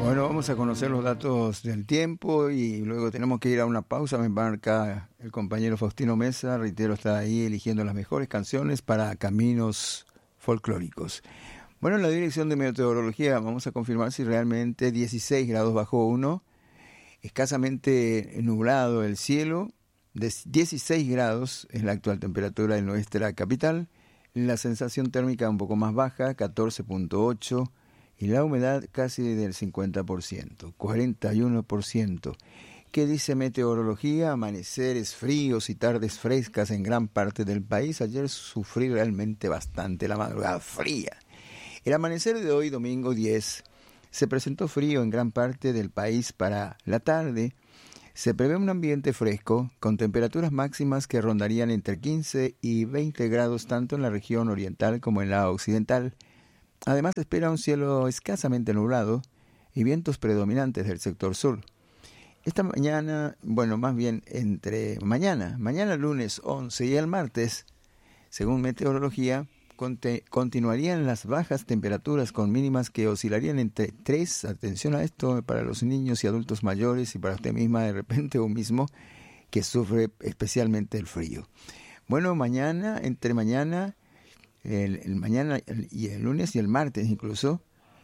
Bueno, vamos a conocer los datos del tiempo y luego tenemos que ir a una pausa. Me marca el compañero Faustino Mesa, reitero, está ahí eligiendo las mejores canciones para caminos folclóricos. Bueno, en la dirección de meteorología vamos a confirmar si realmente 16 grados bajo 1, escasamente nublado el cielo, de 16 grados es la actual temperatura en nuestra capital, la sensación térmica un poco más baja, 14.8, y la humedad casi del 50%, 41%. ¿Qué dice meteorología? Amaneceres fríos y tardes frescas en gran parte del país. Ayer sufrí realmente bastante la madrugada fría. El amanecer de hoy, domingo 10, se presentó frío en gran parte del país para la tarde. Se prevé un ambiente fresco, con temperaturas máximas que rondarían entre 15 y 20 grados tanto en la región oriental como en la occidental. Además, se espera un cielo escasamente nublado y vientos predominantes del sector sur. Esta mañana, bueno, más bien entre mañana lunes 11 y el martes, según meteorología, continuarían las bajas temperaturas con mínimas que oscilarían entre 3, atención a esto, para los niños y adultos mayores y para usted misma de repente o mismo que sufre especialmente el frío. Bueno, mañana, entre mañana mañana y el lunes y el martes incluso,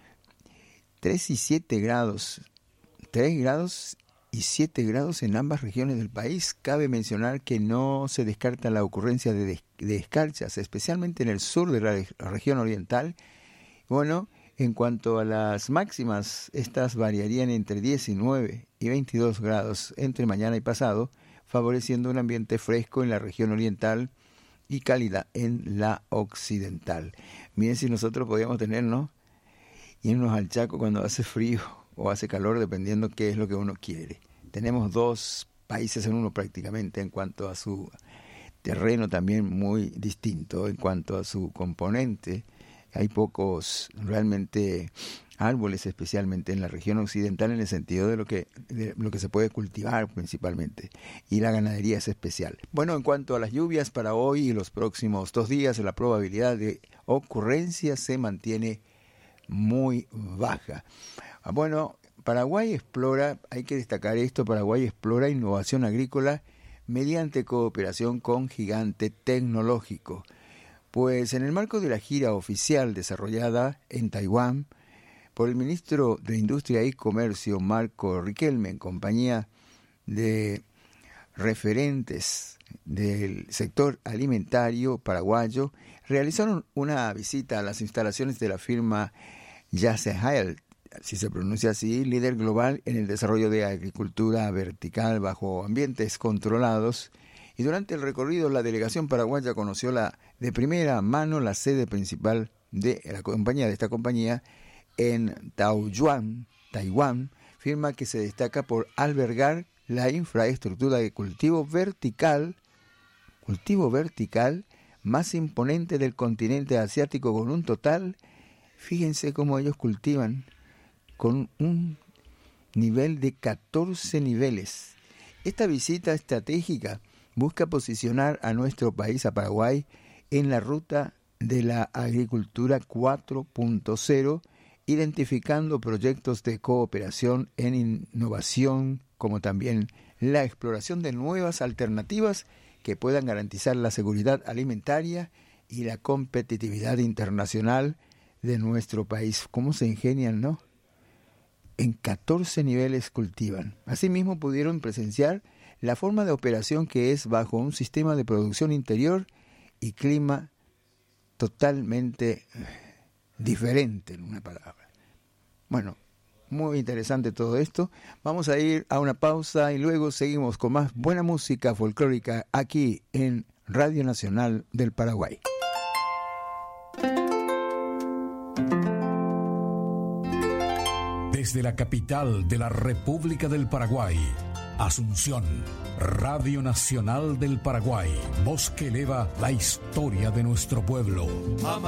3 y 7 grados, 3 grados y 7 grados en ambas regiones del país. Cabe mencionar que no se descarta la ocurrencia de escarchas, especialmente en el sur de la región oriental. Bueno, en cuanto a las máximas, estas variarían entre 19 y 22 grados entre mañana y pasado, favoreciendo un ambiente fresco en la región oriental y cálida en la occidental. Miren si nosotros podíamos tener, ¿no?, irnos al Chaco cuando hace frío o hace calor, dependiendo qué es lo que uno quiere. Tenemos dos países en uno prácticamente en cuanto a su terreno, también muy distinto en cuanto a su componente. Hay pocos realmente árboles, especialmente en la región occidental, en el sentido de lo que se puede cultivar principalmente, y la ganadería es especial. Bueno, en cuanto a las lluvias para hoy y los próximos 2 días, la probabilidad de ocurrencia se mantiene muy baja. Bueno, Paraguay explora, hay que destacar esto, Paraguay explora innovación agrícola mediante cooperación con gigante tecnológico. Pues en el marco de la gira oficial desarrollada en Taiwán por el ministro de Industria y Comercio, Marco Riquelme, en compañía de referentes del sector alimentario paraguayo, realizaron una visita a las instalaciones de la firma Yasehael, si se pronuncia así, líder global en el desarrollo de agricultura vertical bajo ambientes controlados. Y durante el recorrido, la delegación paraguaya conoció de primera mano la sede principal de esta compañía en Taoyuan, Taiwán, firma que se destaca por albergar la infraestructura de cultivo vertical más imponente del continente asiático, con un total, fíjense cómo ellos cultivan, con un nivel de 14 niveles. Esta visita estratégica busca posicionar a nuestro país, a Paraguay, en la ruta de la agricultura 4.0, identificando proyectos de cooperación en innovación, como también la exploración de nuevas alternativas que puedan garantizar la seguridad alimentaria y la competitividad internacional de nuestro país. ¿Cómo se ingenian, no? En 14 niveles cultivan. Asimismo, pudieron presenciar la forma de operación, que es bajo un sistema de producción interior y clima totalmente diferente, en una palabra. Bueno, muy interesante todo esto. Vamos a ir a una pausa y luego seguimos con más buena música folclórica aquí en Radio Nacional del Paraguay. Desde la capital de la República del Paraguay, Asunción, Radio Nacional del Paraguay, voz que eleva la historia de nuestro pueblo.